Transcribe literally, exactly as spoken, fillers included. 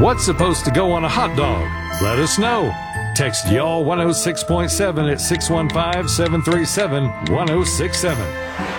What's supposed to go on a hot dog? Let us know. Text Y'all one oh six point seven at six one five, seven three seven, one oh six seven.